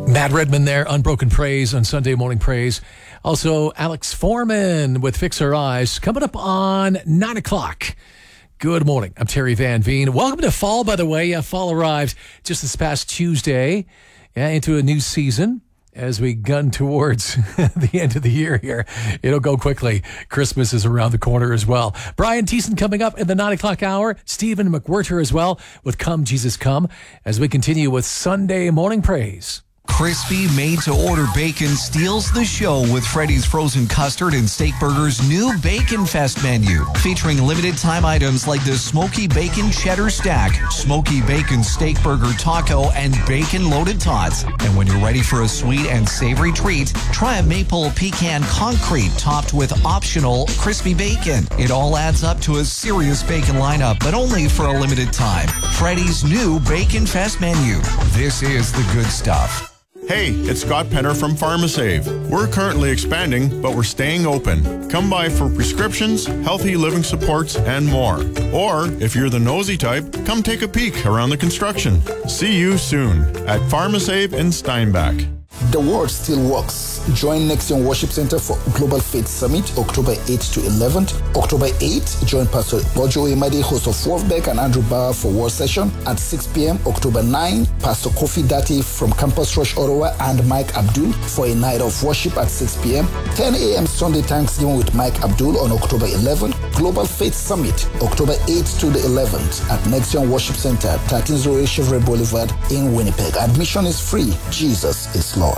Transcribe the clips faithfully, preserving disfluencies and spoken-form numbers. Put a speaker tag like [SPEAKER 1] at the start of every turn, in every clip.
[SPEAKER 1] Matt Redman there, Unbroken Praise on Sunday Morning Praise. Also, Alex Foreman with Fix Our Eyes coming up on nine o'clock. Good morning. I'm Terry Van Veen. Welcome to fall, by the way. Yeah, fall arrived just this past Tuesday, yeah, into a new season. As we gun towards the end of the year here, it'll go quickly. Christmas is around the corner as well. Brian Thiessen coming up in the nine o'clock hour. Stephen McWhirter as well with Come Jesus Come as we continue with Sunday Morning Praise.
[SPEAKER 2] Crispy made-to-order bacon steals the show with Freddy's Frozen Custard and Steakburger's new Bacon Fest menu, featuring limited-time items like the Smoky Bacon Cheddar Stack, Smoky Bacon Steakburger Taco, and Bacon Loaded Tots. And when you're ready for a sweet and savory treat, try a Maple Pecan Concrete topped with optional crispy bacon. It all adds up to a serious bacon lineup, but only for a limited time. Freddy's new Bacon Fest menu. This is the good stuff.
[SPEAKER 3] Hey, it's Scott Penner from PharmaSave. We're currently expanding, but we're staying open. Come by for prescriptions, healthy living supports, and more. Or, if you're the nosy type, come take a peek around the construction. See you soon at PharmaSave in Steinbach.
[SPEAKER 4] The world still works. Join Nexion Worship Center for Global Faith Summit, October eighth to eleventh. October eighth, join Pastor Bojo Imade, host of Wolfbeck, and Andrew Bauer for Word Session at six p.m. October ninth, Pastor Kofi Dati from Campus Rush Ottawa and Mike Abdul for a night of worship at six p.m. ten a.m. Sunday Thanksgiving with Mike Abdul on October eleventh. Global Faith Summit, October eighth to the eleventh at Nexion Worship Center, thirteen oh eight Chevrolet Boulevard in Winnipeg. Admission is free. Jesus is Lord.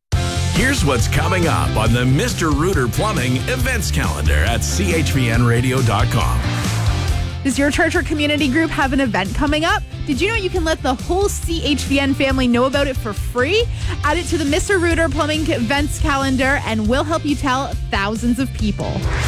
[SPEAKER 5] Here's what's coming up on the Mister Rooter Plumbing events calendar at c h v n radio dot com.
[SPEAKER 6] Does your church or community group have an event coming up? Did you know you can let the whole C H V N family know about it for free? Add it to the Mister Rooter Plumbing events calendar and we'll help you tell thousands of people.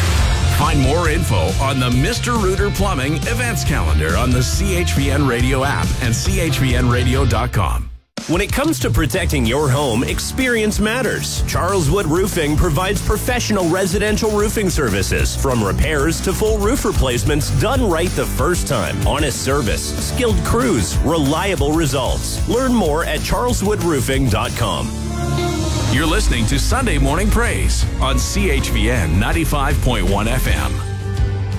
[SPEAKER 5] Find more info on the Mister Rooter Plumbing events calendar on the C H V N Radio app and c h v n radio dot com.
[SPEAKER 7] When it comes to protecting your home, experience matters. Charles Wood Roofing provides professional residential roofing services, from repairs to full roof replacements done right the first time. Honest service, skilled crews, reliable results. Learn more at charles wood roofing dot com.
[SPEAKER 5] You're listening to Sunday Morning Praise on C H V N ninety-five point one F M.